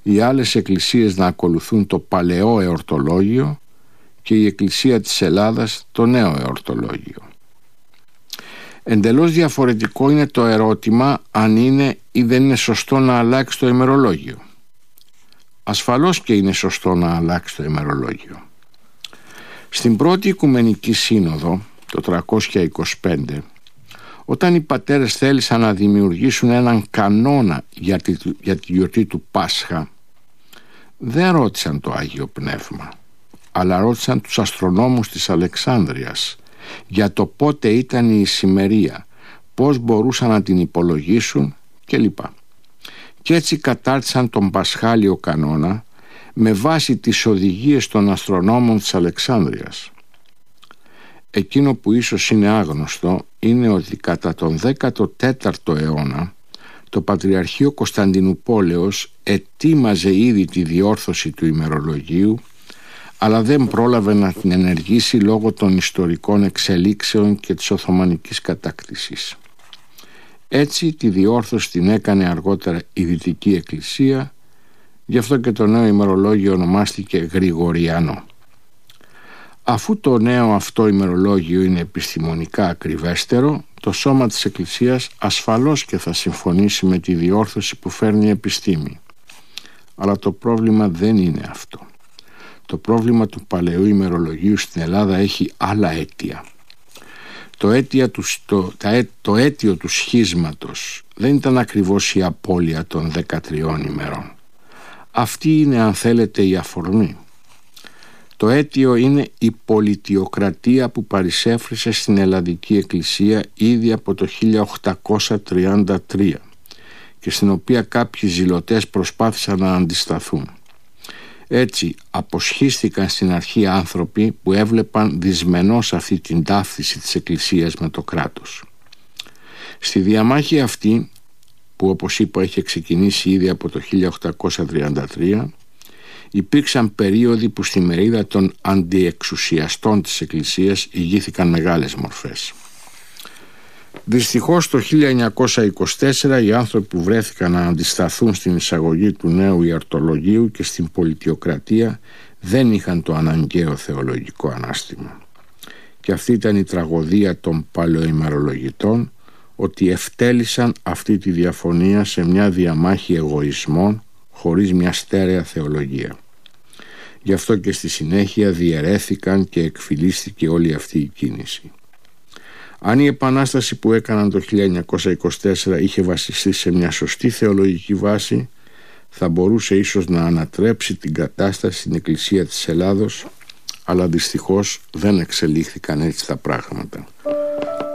οι άλλες εκκλησίες να ακολουθούν το παλαιό εορτολόγιο και η Εκκλησία της Ελλάδας το νέο εορτολόγιο. Εντελώς διαφορετικό είναι το ερώτημα αν είναι ή δεν είναι σωστό να αλλάξει το ημερολόγιο. Ασφαλώς και είναι σωστό να αλλάξει το ημερολόγιο. Στην πρώτη Οικουμενική Σύνοδο, το 325, όταν οι πατέρες θέλησαν να δημιουργήσουν έναν κανόνα για τη γιορτή του Πάσχα, δεν ρώτησαν το Άγιο Πνεύμα, αλλά ρώτησαν τους αστρονόμους της Αλεξάνδρειας για το πότε ήταν η ησημερία, πώς μπορούσαν να την υπολογίσουν κλπ. Και έτσι κατάρτισαν τον Πασχάλιο κανόνα με βάση τις οδηγίες των αστρονόμων της Αλεξάνδρειας. Εκείνο που ίσως είναι άγνωστο είναι ότι κατά τον 14ο αιώνα το Πατριαρχείο Κωνσταντινουπόλεως ετοίμαζε ήδη τη διόρθωση του ημερολογίου, αλλά δεν πρόλαβε να την ενεργήσει λόγω των ιστορικών εξελίξεων και της Οθωμανικής κατάκτησης. Έτσι τη διόρθωση την έκανε αργότερα η Δυτική Εκκλησία, γι' αυτό και το νέο ημερολόγιο ονομάστηκε Γρηγοριανό. Αφού το νέο αυτό ημερολόγιο είναι επιστημονικά ακριβέστερο, το σώμα της Εκκλησίας ασφαλώς και θα συμφωνήσει με τη διόρθωση που φέρνει η επιστήμη. Αλλά το πρόβλημα δεν είναι αυτό. Το πρόβλημα του παλαιού ημερολογίου στην Ελλάδα έχει άλλα αίτια. Το αίτιο του σχίσματος δεν ήταν ακριβώς η απώλεια των 13 ημερών. Αυτή είναι, αν θέλετε, η αφορμή. Το αίτιο είναι η πολιτιοκρατία που παρισέφρισε στην Ελλαδική Εκκλησία ήδη από το 1833 και στην οποία κάποιοι ζηλωτές προσπάθησαν να αντισταθούν. Έτσι αποσχίστηκαν στην αρχή άνθρωποι που έβλεπαν δυσμενώς αυτή την ταύτιση της Εκκλησίας με το κράτος. Στη διαμάχη αυτή, που όπως είπα είχε ξεκινήσει ήδη από το 1833, υπήρξαν περίοδοι που στη μερίδα των αντιεξουσιαστών της Εκκλησίας ηγήθηκαν μεγάλες μορφές. Δυστυχώς το 1924 οι άνθρωποι που βρέθηκαν να αντισταθούν στην εισαγωγή του νέου ιερτολογίου και στην πολιτιοκρατία δεν είχαν το αναγκαίο θεολογικό ανάστημα. Και αυτή ήταν η τραγωδία των παλαιοημερολογητών, ότι ευτέλισαν αυτή τη διαφωνία σε μια διαμάχη εγωισμών χωρίς μια στέρεα θεολογία. Γι' αυτό και στη συνέχεια διαιρέθηκαν και εκφυλίστηκε όλη αυτή η κίνηση. Αν η επανάσταση που έκαναν το 1924 είχε βασιστεί σε μια σωστή θεολογική βάση, θα μπορούσε ίσως να ανατρέψει την κατάσταση στην Εκκλησία της Ελλάδος, αλλά δυστυχώς δεν εξελίχθηκαν έτσι τα πράγματα.